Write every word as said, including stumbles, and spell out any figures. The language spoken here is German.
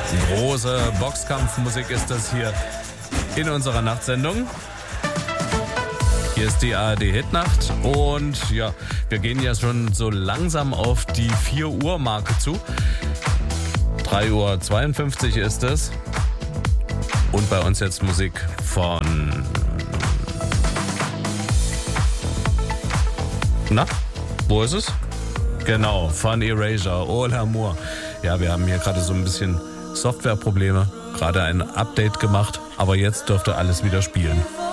Große Boxkampfmusik ist das hier in unserer Nachtsendung. Hier ist die A R D Hitnacht und ja, wir gehen ja schon so langsam auf die vier Uhr Marke zu. drei Uhr zweiundfünfzig ist es. Und bei uns jetzt Musik von... Na, wo ist es? Genau, von Erasure, Oh l'amour. Ja, wir haben hier gerade so ein bisschen Softwareprobleme, gerade ein Update gemacht, aber jetzt dürfte alles wieder spielen.